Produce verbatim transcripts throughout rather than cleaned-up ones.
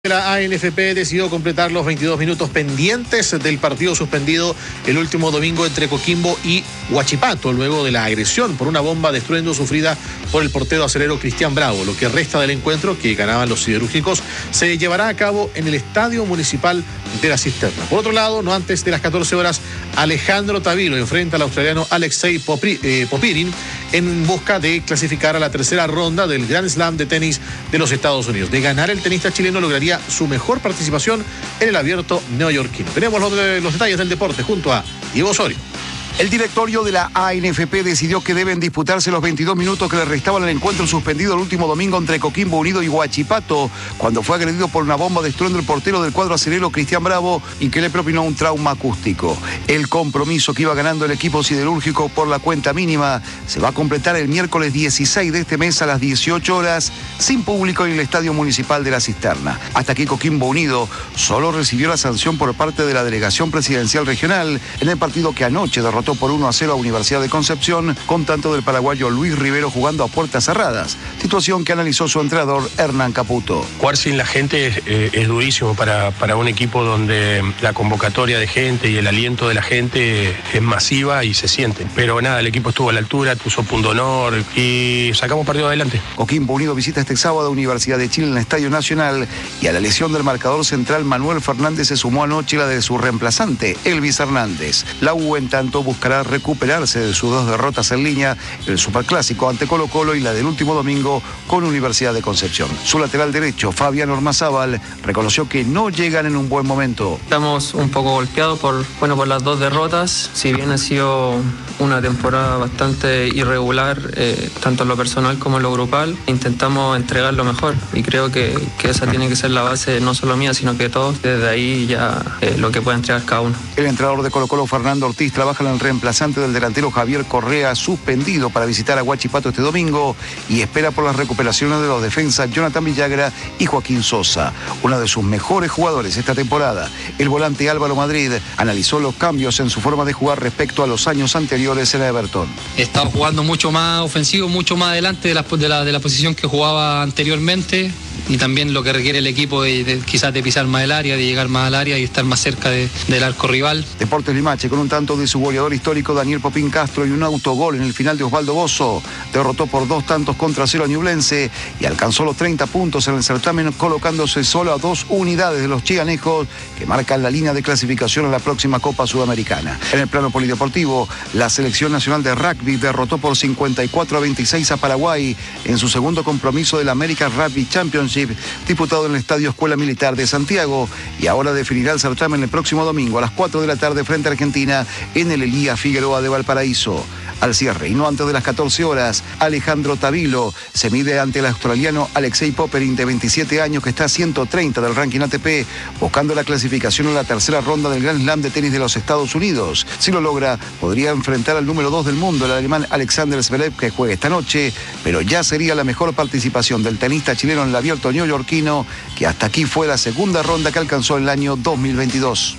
La A N F P decidió completar los veintidós minutos pendientes del partido suspendido el último domingo entre Coquimbo y Huachipato, luego de la agresión por una bomba de estruendo sufrida por el portero acelero Cristian Bravo. Lo que resta del encuentro, que ganaban los siderúrgicos, se llevará a cabo en el Estadio Municipal de la Cisterna. Por otro lado, no antes de las catorce horas, Alejandro Tavilo enfrenta al australiano Alexei Popri, eh, Popirin en busca de clasificar a la tercera ronda del Grand Slam de tenis de los Estados Unidos. De ganar, el tenista chileno lograría su mejor participación en el abierto neoyorquino. Tenemos los, de, los detalles del deporte junto a Diego Osorio. El directorio de la A N F P decidió que deben disputarse los veintidós minutos que le restaban al encuentro suspendido el último domingo entre Coquimbo Unido y Huachipato, cuando fue agredido por una bomba de estruendo el portero del cuadro acelero Cristian Bravo y que le propinó un trauma acústico. El compromiso que iba ganando el equipo siderúrgico por la cuenta mínima se va a completar el miércoles dieciséis de este mes a las dieciocho horas, sin público en el Estadio Municipal de la Cisterna. Hasta aquí Coquimbo Unido solo recibió la sanción por parte de la Delegación Presidencial Regional en el partido que anoche derrotó por uno a cero a Universidad de Concepción, con tanto del paraguayo Luis Rivero jugando a puertas cerradas, situación que analizó su entrenador Hernán Caputo. Jugar sin la gente es, eh, es durísimo para, para un equipo donde la convocatoria de gente y el aliento de la gente es masiva y se siente. Pero nada, el equipo estuvo a la altura, puso punto honor y sacamos partido adelante. Coquimbo Unido visita este sábado a Universidad de Chile en el Estadio Nacional, y a la lesión del marcador central Manuel Fernández se sumó anoche la de su reemplazante, Elvis Hernández. La U, en tanto, buscará recuperarse de sus dos derrotas en línea, el Superclásico ante Colo Colo y la del último domingo con Universidad de Concepción. Su lateral derecho, Fabián Ormazábal, reconoció que no llegan en un buen momento. Estamos un poco golpeados por, bueno, por las dos derrotas. Si bien ha sido una temporada bastante irregular, eh, tanto en lo personal como en lo grupal, intentamos entregar lo mejor y creo que, que esa tiene que ser la base no solo mía, sino que todos. Desde ahí ya eh, lo que pueda entregar cada uno. El entrenador de Colo Colo, Fernando Ortiz, trabaja en el reemplazante del delantero Javier Correa, suspendido para visitar a Huachipato este domingo, y espera por las recuperaciones de los defensas Jonathan Villagra y Joaquín Sosa. Uno de sus mejores jugadores esta temporada, el volante Álvaro Madrid, analizó los cambios en su forma de jugar respecto a los años anteriores en Everton. Está jugando mucho más ofensivo, mucho más adelante de la, de la, de la posición que jugaba anteriormente, y también lo que requiere el equipo de, de, quizás de pisar más el área, de llegar más al área y estar más cerca de, del arco rival. Deportes Limache, con un tanto de su goleador histórico Daniel Popín Castro y un autogol en el final de Osvaldo Bozo, derrotó por dos tantos contra cero a Ñublense y alcanzó los treinta puntos en el certamen, colocándose solo a dos unidades de los chiganejos, que marcan la línea de clasificación a la próxima Copa Sudamericana. En el plano polideportivo, la selección nacional de rugby derrotó por cincuenta y cuatro a veintiséis a Paraguay en su segundo compromiso del American Rugby Championship, disputado en el Estadio Escuela Militar de Santiago, y ahora definirá el certamen el próximo domingo a las cuatro de la tarde frente a Argentina en el Elías Figueroa de Valparaíso. Al cierre, y no antes de las catorce horas, Alejandro Tavilo se mide ante el australiano Alexei Popirin, de veintisiete años, que está a ciento treinta del ranking A T P, buscando la clasificación en la tercera ronda del Grand Slam de tenis de los Estados Unidos. Si lo logra, podría enfrentar al número dos del mundo, el alemán Alexander Zverev, que juega esta noche, pero ya sería la mejor participación del tenista chileno en el abierto neoyorquino, que hasta aquí fue la segunda ronda que alcanzó el año dos mil veintidós.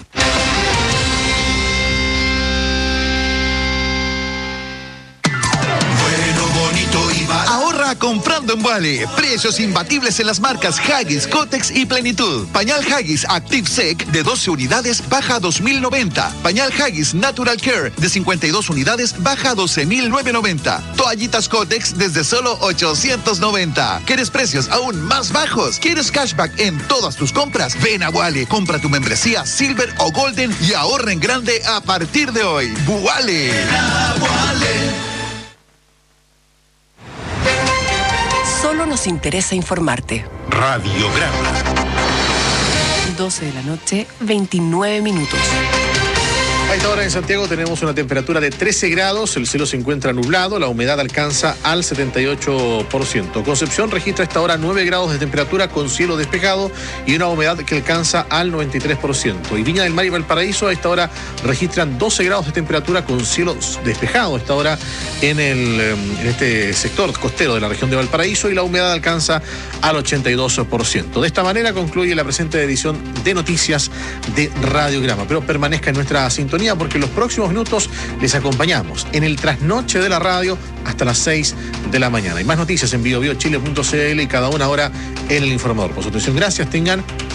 Comprando en Vale, precios imbatibles en las marcas Huggies, Kotex y Plenitud. Pañal Huggies Active Sec de doce unidades baja a dos mil noventa. Pañal Huggies Natural Care de cincuenta y dos unidades baja a doce mil novecientos noventa. Toallitas Kotex desde solo ochocientos noventa. ¿Quieres precios aún más bajos? ¿Quieres cashback en todas tus compras? Ven a Vale, compra tu membresía Silver o Golden y ahorra en grande a partir de hoy. Vale. Solo nos interesa informarte. Radiograma. doce de la noche, veintinueve minutos. A esta hora en Santiago tenemos una temperatura de trece grados, el cielo se encuentra nublado, la humedad alcanza al setenta y ocho por ciento. Concepción registra a esta hora nueve grados de temperatura con cielo despejado y una humedad que alcanza al noventa y tres por ciento. Y Viña del Mar y Valparaíso a esta hora registran doce grados de temperatura con cielo despejado a esta hora en, el, en este sector costero de la región de Valparaíso, y la humedad alcanza al ochenta y dos por ciento. De esta manera concluye la presente edición de Noticias de Radiograma, pero permanezca en nuestra sintonía, porque en los próximos minutos les acompañamos en el trasnoche de la radio hasta las seis de la mañana. Hay más noticias en bio bio chile punto c l y cada una hora en El Informador. Por su atención, gracias, tengan